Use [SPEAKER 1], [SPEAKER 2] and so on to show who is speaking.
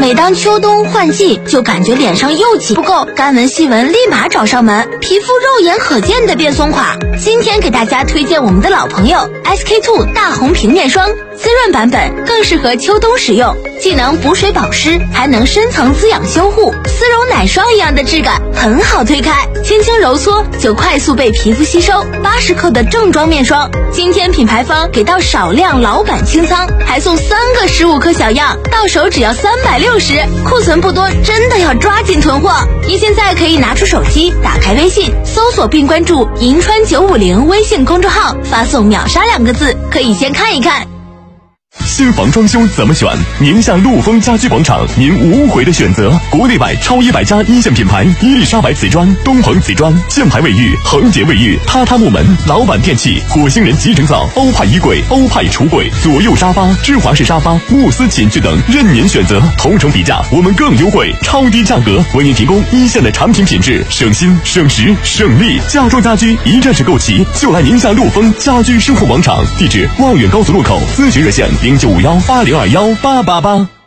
[SPEAKER 1] 每当秋冬换季，就感觉脸上又起不够，干纹细纹立马找上门，皮肤肉眼可见的变松垮。今天给大家推荐我们的老朋友 SK-II 大红平面霜，滋润版本更适合秋冬使用，既能补水保湿，还能深层滋养修护，丝绒奶霜一样的质感，很好推开，轻轻揉搓就快速被皮肤吸收。80克的正装面霜，今天品牌方给到少量老版清仓，还送3个15克小样，到手只要360，库存不多，真的要抓紧囤货。你现在可以拿出手机，打开微信，搜索并关注银川950微信公众号，发送秒杀2个字，可以先看一看。
[SPEAKER 2] 新房装修怎么选？宁夏陆丰家居广场，您无悔的选择。国内外超100家一线品牌，伊丽莎白瓷砖、东鹏瓷砖、箭牌卫浴、恒洁卫浴、榻榻木门、老板电器、火星人集成灶、欧派衣柜、欧派橱柜、左右沙发、芝华士沙发、慕斯寝具等，任您选择。同城比价，我们更优惠，超低价格，为您提供一线的产品品质，省心、省时、省力。家装家居一站式购齐，就来宁夏陆丰家居生活广场，地址望远高速路口，咨询热线095180218888。